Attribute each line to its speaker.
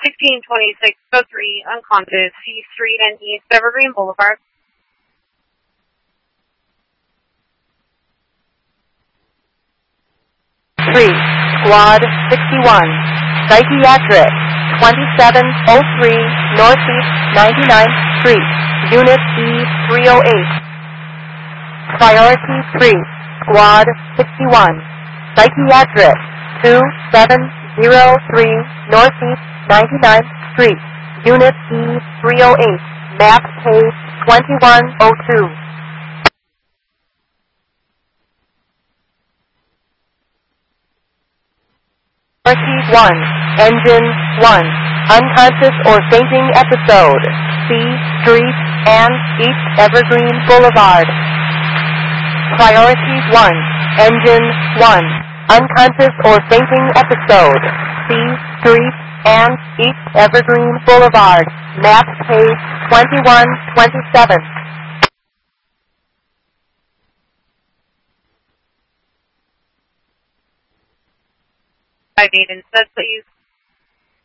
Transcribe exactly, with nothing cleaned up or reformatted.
Speaker 1: sixteen twenty-six oh three, unconscious, C Street and East Evergreen Boulevard.
Speaker 2: three, Squad sixty-one, Psychiatric, twenty-seven oh three Northeast ninety-ninth Street, Unit E three oh eight. Priority three, Squad sixty-one, Psychiatric, two seven oh three Northeast ninety-ninth Street, Unit E three oh eight, map page twenty-one oh two. Priority one, Engine one, unconscious or fainting episode, C Street and East Evergreen Boulevard. Priority one, Engine one, unconscious or fainting episode, C Street and East Evergreen Boulevard, map page twenty-one twenty-seven.
Speaker 1: Five eight instead, please.